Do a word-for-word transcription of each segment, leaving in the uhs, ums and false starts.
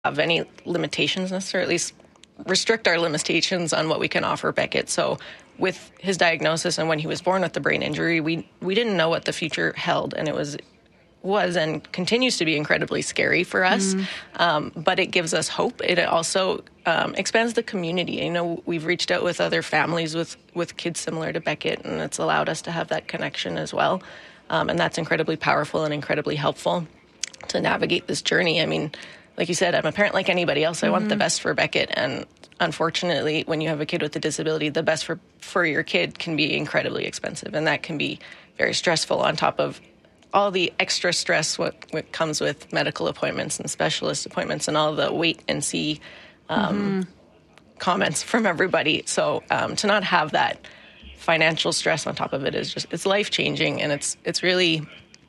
have any limitations necessarily, at least restrict our limitations on what we can offer Beckett. So with his diagnosis and when he was born with the brain injury, we we didn't know what the future held, and it was was and continues to be incredibly scary for us. Mm. Um, but it gives us hope. It also um, expands the community. You know, we've reached out with other families with, with kids similar to Beckett, and it's allowed us to have that connection as well. Um, and that's incredibly powerful and incredibly helpful to navigate this journey. I mean, like you said, I'm a parent like anybody else. I mm-hmm. want the best for Beckett. And unfortunately, when you have a kid with a disability, the best for, for your kid can be incredibly expensive. And that can be very stressful on top of all the extra stress what, what comes with medical appointments and specialist appointments and all the wait and see um, mm-hmm. comments from everybody. So um, to not have that financial stress on top of it is just, it's life-changing, and it's it's really,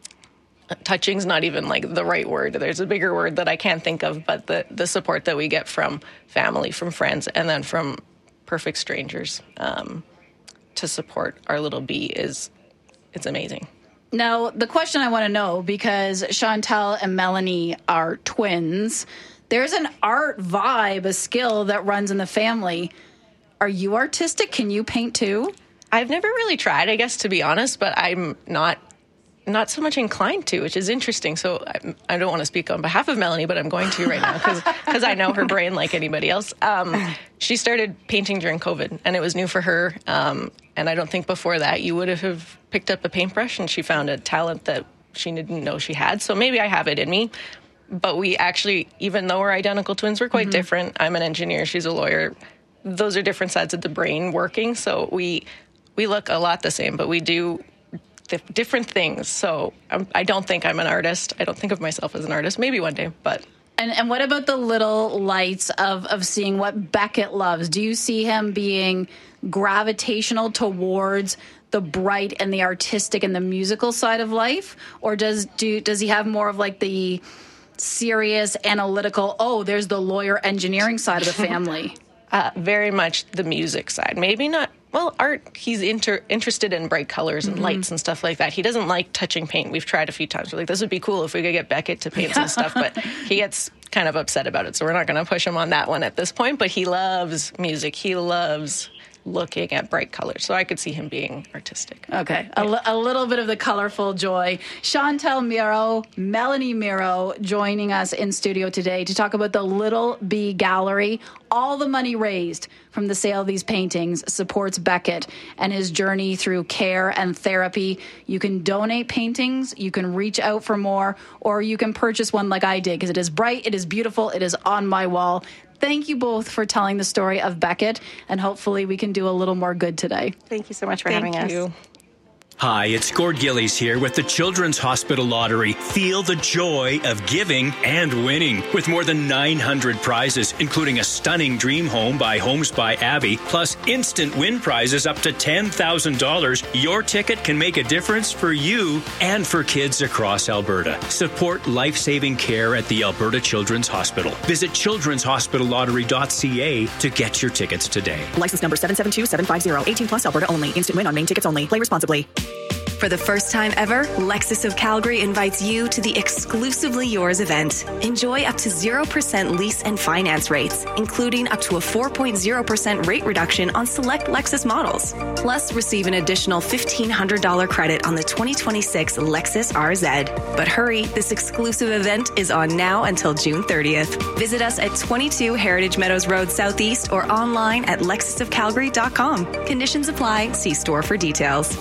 touching's not even like the right word. There's a bigger word that I can't think of, but the, the support that we get from family, from friends, and then from perfect strangers um, to support our little bee is, it's amazing. Now, the question I want to know, because Chantal and Melanie are twins, there's an art vibe, a skill that runs in the family. Are you artistic? Can you paint too? I've never really tried, I guess, to be honest, but I'm not not so much inclined to, which is interesting. So I, I don't want to speak on behalf of Melanie, but I'm going to right now because I know her brain like anybody else. Um, she started painting during COVID, and it was new for her. Um, and I don't think before that you would have picked up a paintbrush, and she found a talent that she didn't know she had. So maybe I have it in me. But we actually, even though we're identical twins, we're quite mm-hmm. different. I'm an engineer. She's a lawyer. Those are different sides of the brain working. So we we look a lot the same, but we do different things. So um, I don't think I'm an artist. I don't think of myself as an artist. Maybe one day, but... And and what about the little lights of, of seeing what Beckett loves? Do you see him being gravitational towards the bright and the artistic and the musical side of life? Or does do does he have more of like the serious, analytical, oh, there's the lawyer engineering side of the family? uh, very much the music side. Maybe not... Well, art, he's inter- interested in bright colors and mm-hmm. lights and stuff like that. He doesn't like touching paint. We've tried a few times. We're like, this would be cool if we could get Beckett to paint some stuff, but he gets kind of upset about it, so we're not going to push him on that one at this point. But he loves music. He loves looking at bright colors, so I could see him being artistic. Okay, a, l- a little bit of the colorful joy. Chantal Miro, Melanie Miro joining us in studio today to talk about the Little Bee Gallery. All the money raised from the sale of these paintings supports Beckett and his journey through care and therapy. You can donate paintings, you can reach out for more, or you can purchase one like I did, because it is bright, it is beautiful, it is on my wall. Thank you both for telling the story of Beckett, and hopefully we can do a little more good today. Thank you so much for Thank having you. us. Hi, it's Gord Gillies here with the Children's Hospital Lottery. Feel the joy of giving and winning. With more than nine hundred prizes, including a stunning dream home by Homes by Abby, plus instant win prizes up to ten thousand dollars, your ticket can make a difference for you and for kids across Alberta. Support life-saving care at the Alberta Children's Hospital. Visit children's hospital lottery dot c a to get your tickets today. License number seven seven two seven five zero. eighteen plus Alberta only. Instant win on main tickets only. Play responsibly. For the first time ever, Lexus of Calgary invites you to the Exclusively Yours event. Enjoy up to zero percent lease and finance rates, including up to a four point zero percent rate reduction on select Lexus models. Plus, receive an additional fifteen hundred dollars credit on the twenty twenty-six Lexus R Z. But hurry, this exclusive event is on now until June thirtieth. Visit us at twenty-two Heritage Meadows Road Southeast or online at lexus of calgary dot com. Conditions apply. See store for details.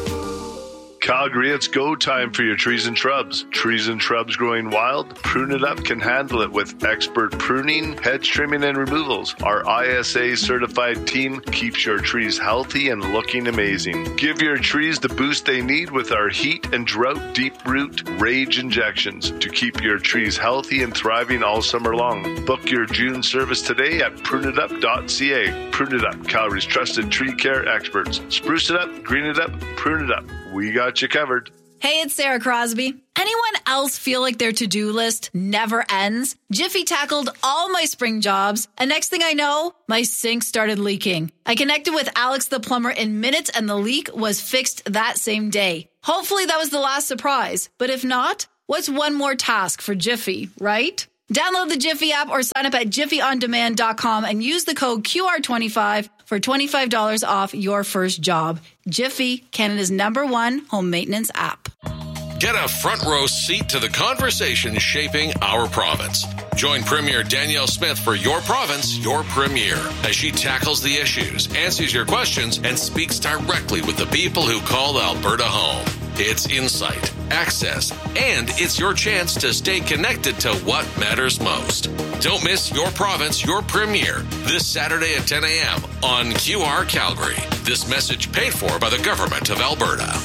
Calgary, it's go time for your trees and shrubs. Trees and shrubs growing wild? Prune It Up can handle it with expert pruning, hedge trimming, and removals. Our I S A certified team keeps your trees healthy and looking amazing. Give your trees the boost they need with our heat and drought deep root rage injections to keep your trees healthy and thriving all summer long. Book your June service today at prune it up dot c a. Prune It Up, Calgary's trusted tree care experts. Spruce it up, green it up, prune it up. We got you covered. Hey, it's Sarah Crosby. Anyone else feel like their to-do list never ends? Jiffy tackled all my spring jobs, and next thing I know, my sink started leaking. I connected with Alex the plumber in minutes, and the leak was fixed that same day. Hopefully that was the last surprise, but if not, what's one more task for Jiffy, right? Download the Jiffy app or sign up at jiffy on demand dot com and use the code Q R twenty-five for twenty-five dollars off your first job. Jiffy, Canada's number one home maintenance app. Get a front row seat to the conversation shaping our province. Join Premier Danielle Smith for Your Province, Your Premier, as she tackles the issues, answers your questions, and speaks directly with the people who call Alberta home. It's insight, access, and it's your chance to stay connected to what matters most. Don't miss Your Province, Your Premier this Saturday at ten a.m. on Q R Calgary. This message paid for by the Government of Alberta.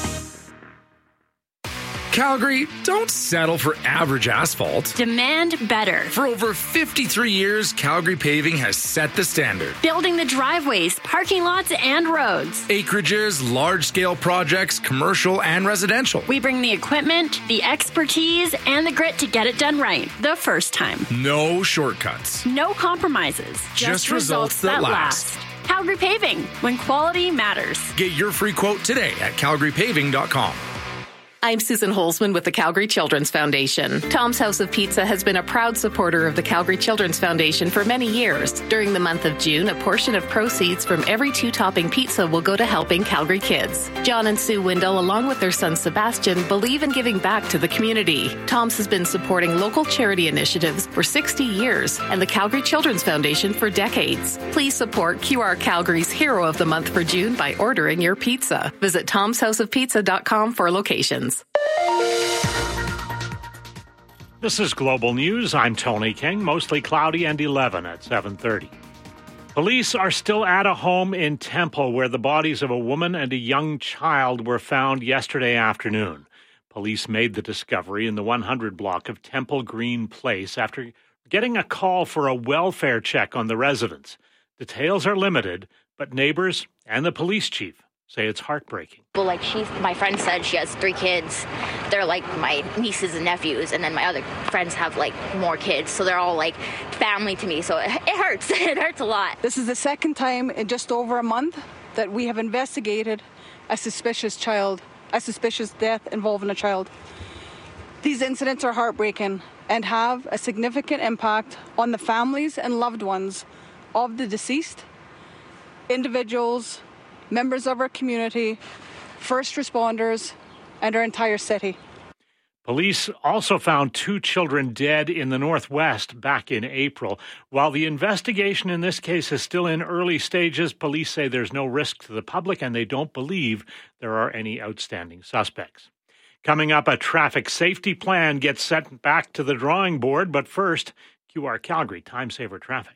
Calgary, don't settle for average asphalt. Demand better. For over fifty-three years, Calgary Paving has set the standard. Building the driveways, parking lots, and roads. Acreages, large-scale projects, commercial and residential. We bring the equipment, the expertise, and the grit to get it done right the first time. No shortcuts. No compromises. Just, Just results, results that, that last. last. Calgary Paving, when quality matters. Get your free quote today at calgary paving dot com. I'm Susan Holzman with the Calgary Children's Foundation. Tom's House of Pizza has been a proud supporter of the Calgary Children's Foundation for many years. During the month of June, a portion of proceeds from every two-topping pizza will go to helping Calgary kids. John and Sue Windle, along with their son Sebastian, believe in giving back to the community. Tom's has been supporting local charity initiatives for sixty years and the Calgary Children's Foundation for decades. Please support Q R Calgary's Hero of the Month for June by ordering your pizza. Visit toms house of pizza dot com for locations. This is Global News. I'm Tony King. Mostly cloudy and eleven at seven thirty. Police are still at a home in Temple where the bodies of a woman and a young child were found yesterday afternoon. Police made the discovery in the one hundred block of Temple Green Place after getting a call for a welfare check on the residents. Details are limited, but neighbors and the police chief say it's heartbreaking. Well, like she, my friend said she has three kids. They're like my nieces and nephews, and then my other friends have like more kids, so they're all like family to me. So it, it hurts. It hurts a lot. This is the second time in just over a month that we have investigated a suspicious child, a suspicious death involving a child. These incidents are heartbreaking and have a significant impact on the families and loved ones of the deceased, individuals, members of our community, first responders, and our entire city. Police also found two children dead in the Northwest back in April. While the investigation in this case is still in early stages, police say there's no risk to the public and they don't believe there are any outstanding suspects. Coming up, a traffic safety plan gets set back to the drawing board, but first, Q R Calgary Time Saver Traffic.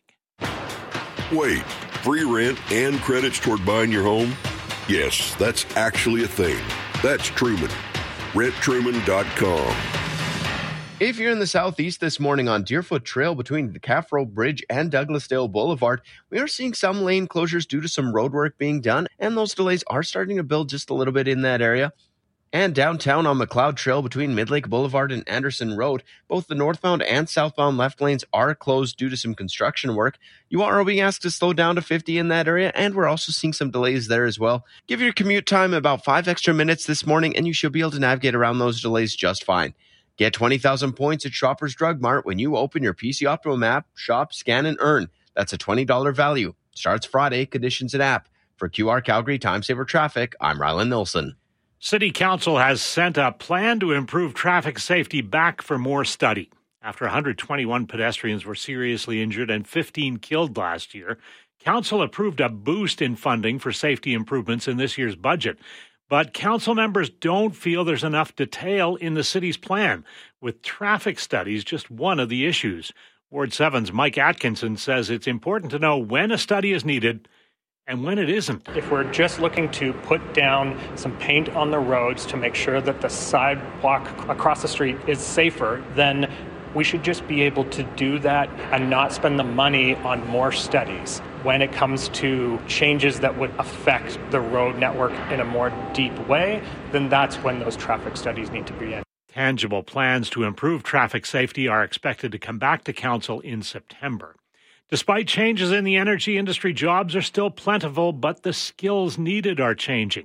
Wait, free rent and credits toward buying your home? Yes, that's actually a thing. That's Truman. rent truman dot com. If you're in the southeast this morning on Deerfoot Trail between the Caffro Bridge and Douglasdale Boulevard, we are seeing some lane closures due to some road work being done, and those delays are starting to build just a little bit in that area. And downtown on McLeod Trail between Midlake Boulevard and Anderson Road, both the northbound and southbound left lanes are closed due to some construction work. You are being asked to slow down to fifty in that area, and we're also seeing some delays there as well. Give your commute time about five extra minutes this morning, and you should be able to navigate around those delays just fine. Get twenty thousand points at Shoppers Drug Mart when you open your P C Optimum app, shop, scan, and earn. That's a twenty dollars value. Starts Friday, conditions and app. For Q R Calgary Time Saver Traffic, I'm Rylan Nilsson. City Council has sent a plan to improve traffic safety back for more study. After one hundred twenty-one pedestrians were seriously injured and fifteen killed last year, Council approved a boost in funding for safety improvements in this year's budget. But council members don't feel there's enough detail in the city's plan, with traffic studies just one of the issues. Ward seven's Mike Atkinson says it's important to know when a study is needed and when it isn't. If we're just looking to put down some paint on the roads to make sure that the sidewalk across the street is safer, then we should just be able to do that and not spend the money on more studies. When it comes to changes that would affect the road network in a more deep way, then that's when those traffic studies need to be in. Tangible plans to improve traffic safety are expected to come back to council in September. Despite changes in the energy industry, jobs are still plentiful, but the skills needed are changing.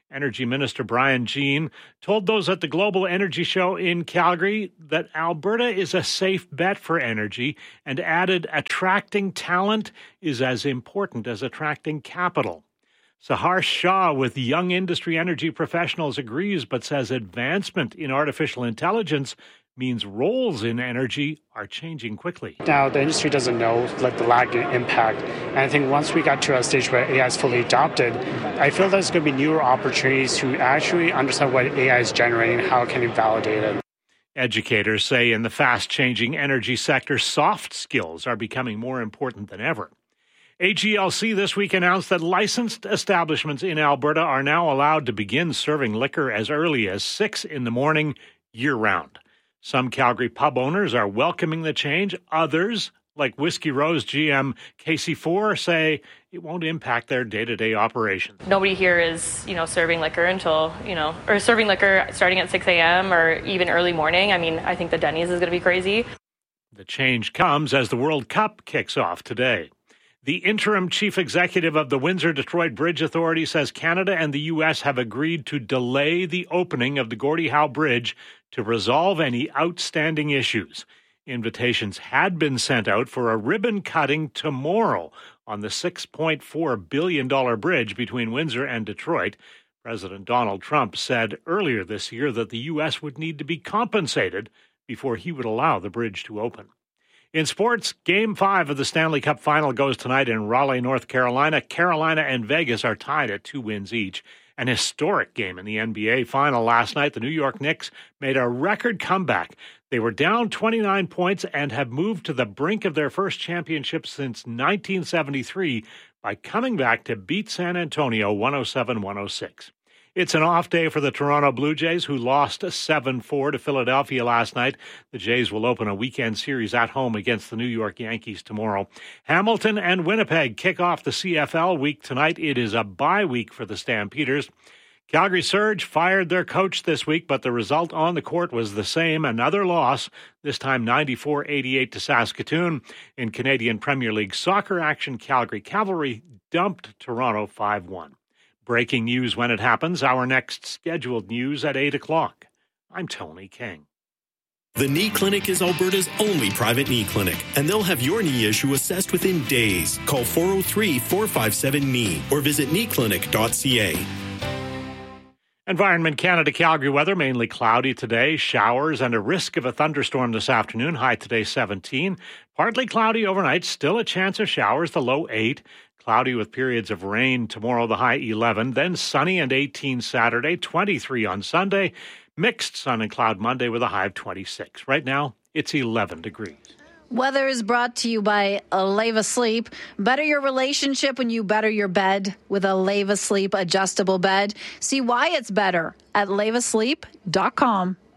Energy Minister Brian Jean told those at the Global Energy Show in Calgary that Alberta is a safe bet for energy and added attracting talent is as important as attracting capital. Sahar Shah with Young Industry Energy Professionals agrees, but says advancement in artificial intelligence means roles in energy are changing quickly. Now, the industry doesn't know like the lag impact. And I think once we got to a stage where A I is fully adopted, I feel there's going to be newer opportunities to actually understand what A I is generating and how it can be validated. Educators say in the fast-changing energy sector, soft skills are becoming more important than ever. A G L C this week announced that licensed establishments in Alberta are now allowed to begin serving liquor as early as six in the morning year-round. Some Calgary pub owners are welcoming the change. Others, like Whiskey Row's G M Casey Four, say it won't impact their day-to-day operations. Nobody here is, you know, serving liquor until, you know, or serving liquor starting at six a.m. or even early morning. I mean, I think the Denny's is going to be crazy. The change comes as the World Cup kicks off today. The interim chief executive of the Windsor-Detroit Bridge Authority says Canada and the U S have agreed to delay the opening of the Gordie Howe Bridge to resolve any outstanding issues. Invitations had been sent out for a ribbon cutting tomorrow on the six point four billion dollars bridge between Windsor and Detroit. President Donald Trump said earlier this year that the U S would need to be compensated before he would allow the bridge to open. In sports, Game five of the Stanley Cup Final goes tonight in Raleigh, North Carolina. Carolina and Vegas are tied at two wins each. An historic game in the N B A Final last night. The New York Knicks made a record comeback. They were down twenty-nine points and have moved to the brink of their first championship since nineteen seventy-three by coming back to beat San Antonio one oh seven one oh six. It's an off day for the Toronto Blue Jays, who lost seven four to Philadelphia last night. The Jays will open a weekend series at home against the New York Yankees tomorrow. Hamilton and Winnipeg kick off the C F L week tonight. It is a bye week for the Stampeders. Calgary Surge fired their coach this week, but the result on the court was the same. Another loss, this time ninety-four eighty-eight to Saskatoon. In Canadian Premier League soccer action, Calgary Cavalry dumped Toronto five one. Breaking news when it happens. Our next scheduled news at eight o'clock. I'm Tony King. The Knee Clinic is Alberta's only private knee clinic, and they'll have your knee issue assessed within days. Call four oh three, four five seven, K N E E or visit knee clinic dot c a. Environment Canada Calgary weather, mainly cloudy today, showers and a risk of a thunderstorm this afternoon. High today seventeen. Partly cloudy overnight, still a chance of showers, the low eight. Cloudy with periods of rain tomorrow, the high eleven. Then sunny and eighteen Saturday, twenty-three on Sunday. Mixed sun and cloud Monday with a high of twenty-six. Right now, it's eleven degrees. Weather is brought to you by Leva Sleep. Better your relationship when you better your bed with a Leva Sleep adjustable bed. See why it's better at leva sleep dot com.